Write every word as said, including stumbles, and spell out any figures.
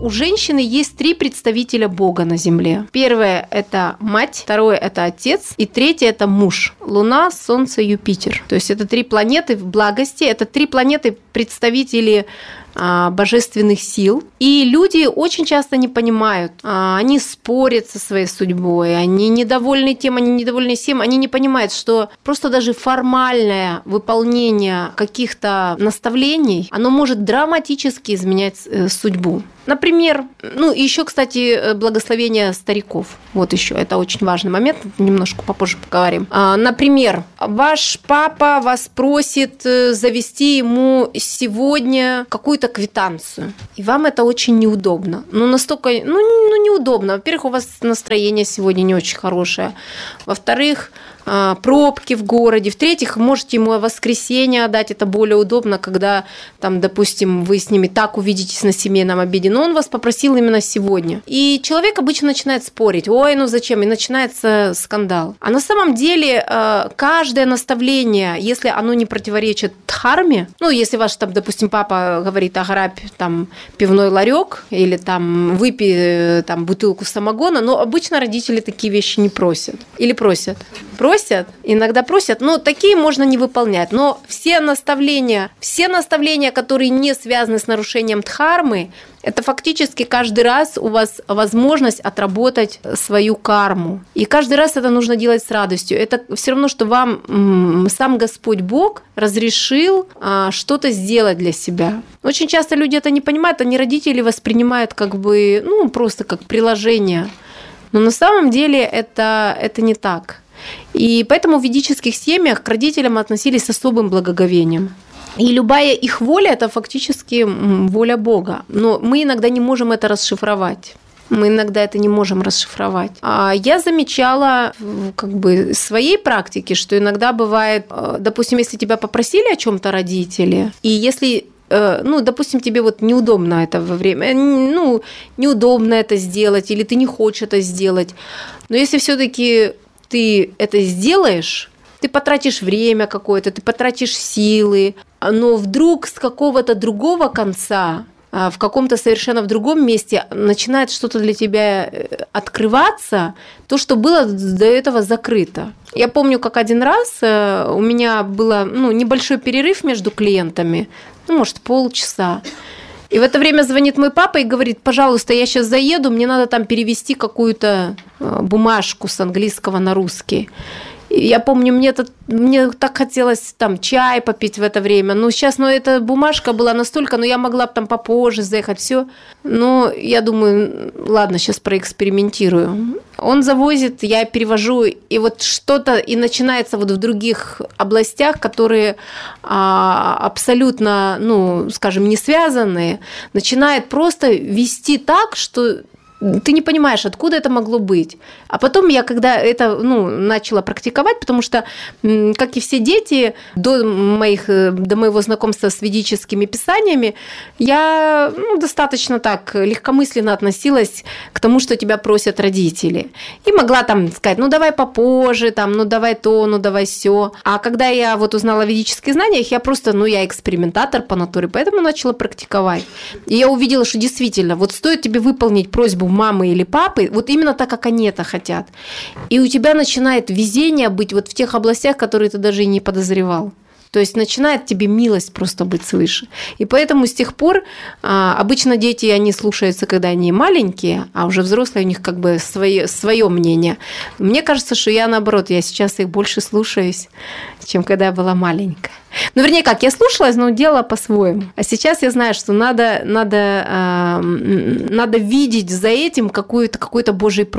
у женщины есть три представителя Бога на земле. Первое – это мать, второе – это отец, и третье – это муж. Луна, Солнце, Юпитер. То есть это три планеты в благости, это три планеты представители божественных сил. И люди очень часто не понимают, они спорят со своей судьбой, они недовольны тем, они недовольны всем, они не понимают, что просто даже формальное выполнение каких-то наставлений, оно может драматически изменять судьбу. Например, ну еще, кстати, благословение стариков. Вот еще, это очень важный момент, немножко попозже поговорим. Например, ваш папа вас просит завести ему сегодня какую-то квитанцию, и вам это очень неудобно. Ну, настолько, ну, ну неудобно. Во-первых, у вас настроение сегодня не очень хорошее. Во-вторых, пробки в городе. В-третьих, можете ему воскресенье отдать. Это более удобно, когда, там, допустим, вы с ними так увидитесь на семейном обеде. Но он вас попросил именно сегодня. И человек обычно начинает спорить. Ой, ну зачем? И начинается скандал. А на самом деле каждое наставление, если оно не противоречит дхарме, ну, если ваш, там, допустим, папа говорит, ограбь там пивной ларек или там выпей там, бутылку самогона, но обычно родители такие вещи не просят. Или просят? Просят, иногда просят, но такие можно не выполнять. Но все наставления, все наставления, которые не связаны с нарушением дхармы, это фактически каждый раз у вас возможность отработать свою карму. И каждый раз это нужно делать с радостью. Это все равно, что вам сам Господь Бог разрешил что-то сделать для себя. Очень часто люди это не понимают, они родители воспринимают как бы, ну, просто как приложение. Но на самом деле это, это не так. И поэтому в ведических семьях к родителям относились с особым благоговением. И любая их воля – это фактически воля Бога. Но мы иногда не можем это расшифровать. Мы иногда это не можем расшифровать. А я замечала как бы в своей практике, что иногда бывает, допустим, если тебя попросили о чем-то родители, и если ну, допустим, тебе вот неудобно это во время, ну, неудобно это сделать, или ты не хочешь это сделать, но если все-таки ты это сделаешь, ты потратишь время какое-то, ты потратишь силы, но вдруг с какого-то другого конца, в каком-то совершенно в другом месте начинает что-то для тебя открываться, то, что было до этого закрыто. Я помню, как один раз у меня был ну, небольшой перерыв между клиентами, ну, может, полчаса. И в это время звонит мой папа и говорит, пожалуйста, я сейчас заеду, мне надо там перевести какую-то бумажку с английского на русский. И я помню, мне, это, мне так хотелось там чай попить в это время. Ну, сейчас, ну, эта бумажка была настолько, ну, я могла бы там попозже заехать, все. Но я думаю, ладно, сейчас проэкспериментирую. Он завозит, я перевожу, и вот что-то и начинается вот в других областях, которые а, абсолютно, ну, скажем, не связанные, начинает просто вести так, что ты не понимаешь, откуда это могло быть. А потом я, когда это ну, начала практиковать, потому что, как и все дети, до, моих, до моего знакомства с ведическими писаниями, я ну, достаточно так легкомысленно относилась к тому, что тебя просят родители. И могла там сказать, ну давай попозже, там, ну давай то, ну давай сё. А когда я вот узнала о ведических знаниях, я просто, ну я экспериментатор по натуре, поэтому начала практиковать. И я увидела, что действительно, вот стоит тебе выполнить просьбу мамы или папы, вот именно так, как они это хотят. И у тебя начинает везение быть вот в тех областях, которые ты даже и не подозревал. То есть начинает тебе милость просто быть свыше. И поэтому с тех пор а, обычно дети, они слушаются, когда они маленькие, а уже взрослые, у них как бы свое, свое мнение. Мне кажется, что я наоборот, я сейчас их больше слушаюсь, чем когда я была маленькая. Ну, вернее, как, я слушалась, но делала по-своему. А сейчас я знаю, что надо, надо, э, надо видеть за этим какой-то, какой-то Божий